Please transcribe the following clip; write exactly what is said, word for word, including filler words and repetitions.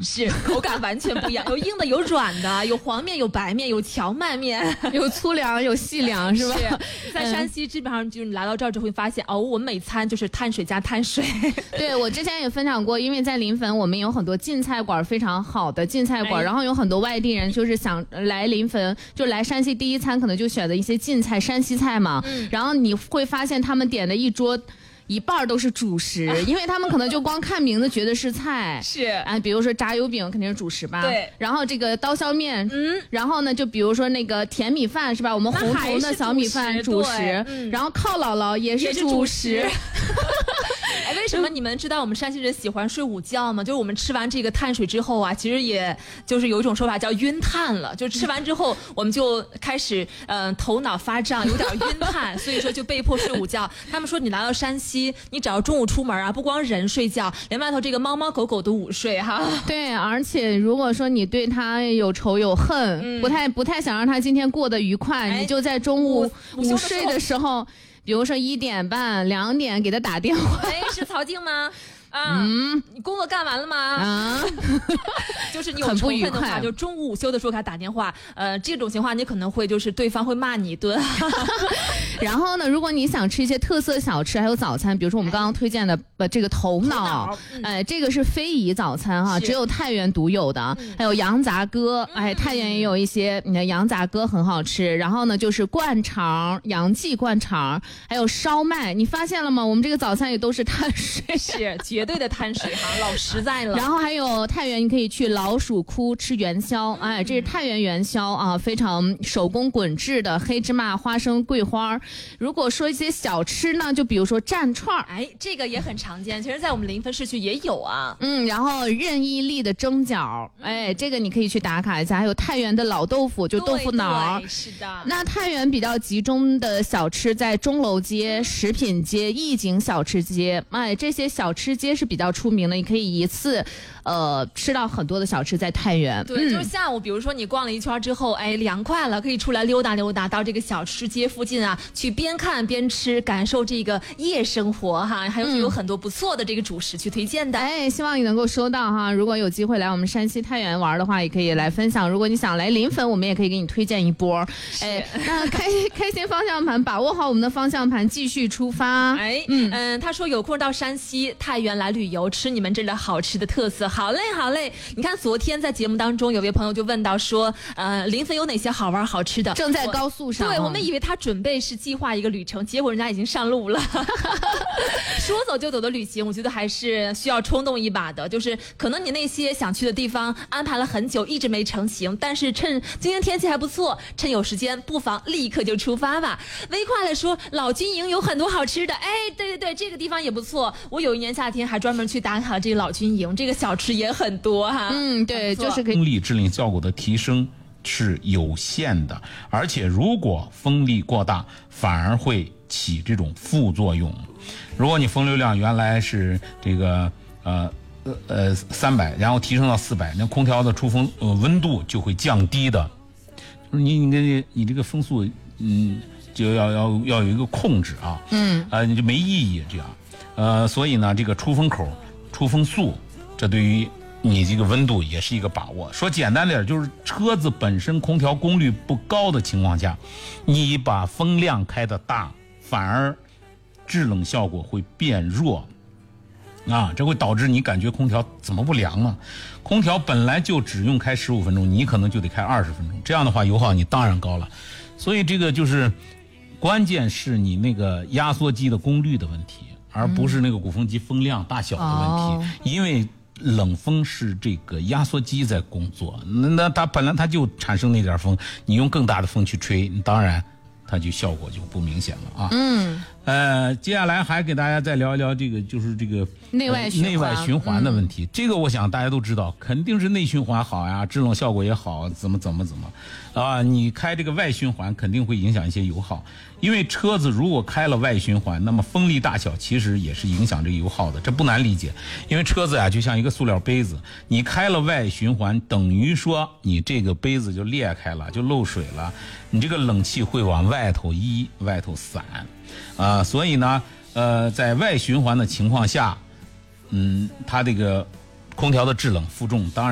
是口感完全不一样，有硬的有软的，有黄面有白面有荞麦面， 有粗粮有细粮，是吧？ 是在山西基本上就是你来到这儿就会发现，哦，我们每餐就是碳水加碳水。 对，我之前也分享过，因为在临汾我们有很多晋菜馆非常好的晋菜馆， 哎、 然后有很多外地人就是想来临汾，就来山西第一餐可能就选择一些晋菜山西菜嘛、嗯、然后你会发现他们点的一桌一半都是主食、啊、因为他们可能就光看名字觉得是菜， 是啊，比如说炸油饼肯定是主食吧， 对， 然后这个刀削面，嗯，然后呢就比如说那个甜米饭是吧，我们红彤的小米饭主食、嗯、然后靠姥姥也是主食。 哎，为什么你们知道我们山西人喜欢睡午觉吗？就是我们吃完这个碳水之后啊，其实也就是有一种说法叫晕碳了，就吃完之后我们就开始嗯、呃、头脑发胀，有点晕碳，所以说就被迫睡午觉。他们说你来到山西，你只要中午出门啊，不光人睡觉，连外头这个猫猫狗狗都午睡哈。 对，而且如果说你对他有仇有恨，嗯、不太不太想让他今天过得愉快，哎、你就在中午午睡的时候。比如说一点半、两点给他打电话。 哎，是曹静吗？啊，嗯，你工作干完了吗？啊，就是你有仇恨的话，就中午午休的时候给他打电话，呃，这种情况你可能会就是对方会骂你一顿。 然后呢，如果你想吃一些特色小吃，还有早餐，比如说我们刚刚推荐的呃这个头脑，哎、呃，这个是非遗早餐哈，只有太原独有的，嗯、还有羊杂鸽，哎，太原也有一些，你的羊杂鸽很好吃。然后呢，就是灌肠、杨记灌肠，还有烧麦，你发现了吗？我们这个早餐也都是碳水， 是绝对的碳水哈，老实在了。 然后还有太原，你可以去老鼠窟吃元宵，哎，这是太原元宵啊，非常手工滚制的黑芝麻、花生、桂花。如果说一些小吃呢，就比如说蘸串， 哎，这个也很常见，其实在我们临汾市区也有啊。 嗯，然后任意利的蒸饺，哎，这个你可以去打卡一下。还有太原的老豆腐，就豆腐脑。 对，是的。 那太原比较集中的小吃在钟楼街、食品街、义景小吃街，哎，这些小吃街是比较出名的，你可以一次呃吃到很多的小吃在太原。 对、嗯、就是下午比如说你逛了一圈之后，哎，凉快了，可以出来溜达溜达，到这个小吃街附近啊，去边看边吃，感受这个夜生活哈。还有有很多不错的这个主食去推荐的、 嗯、哎，希望你能够收到哈。如果有机会来我们山西太原玩的话，也可以来分享。如果你想来临汾，我们也可以给你推荐一波。哎，那开开心方向盘，把握好我们的方向盘，继续出发。 哎，嗯嗯，他说有空到山西太原来旅游，吃你们这里好吃的特色。好嘞好嘞，你看昨天在节目当中有位朋友就问到说，呃，临汾有哪些好玩好吃的？ 正在高速上。 对，我们以为他准备是计划一个旅程，结果人家已经上路了。说走就走的旅行，我觉得还是需要冲动一把的。就是可能你那些想去的地方安排了很久，一直没成行，但是趁今天天气还不错，趁有时间，不妨立刻就出发吧。微快来说，老军营有很多好吃的，哎，对对对，这个地方也不错。我有一年夏天还专门去打卡了这个老军营，这个小吃也很多哈。 嗯，对，就是可以。 风力制冷效果的提升是有限的，而且如果风力过大，反而会起这种副作用。如果你风流量原来是这个呃呃呃三百，然后提升到四百，那空调的出风呃温度就会降低的。就是你你你你这个风速嗯就要要要有一个控制啊，嗯呃你就没意义这样，呃所以呢这个出风口、出风速，这对于你这个温度也是一个把握。说简单点，就是车子本身空调功率不高的情况下，你把风量开得大，反而制冷效果会变弱啊，这会导致你感觉空调怎么不凉呢？空调本来就只用开十五分钟，你可能就得开二十分钟，这样的话油耗你当然高了。所以这个就是关键是你那个压缩机的功率的问题，而不是那个鼓风机风量大小的问题，嗯、因为冷风是这个压缩机在工作，那那它本来它就产生那点风，你用更大的风去吹，当然它就效果就不明显了啊。嗯，呃，接下来还给大家再聊一聊这个，就是这个内外循环、呃、 内外循环的问题。嗯、这个我想大家都知道，肯定是内循环好呀，制冷效果也好，怎么怎么怎么啊？你开这个外循环肯定会影响一些油耗，因为车子如果开了外循环，那么风力大小其实也是影响这个油耗的，这不难理解。因为车子呀、啊、就像一个塑料杯子，你开了外循环，等于说你这个杯子就裂开了，就漏水了，你这个冷气会往外头溢，外头散。啊、呃，所以呢，呃，在外循环的情况下，嗯，它这个空调的制冷负重当然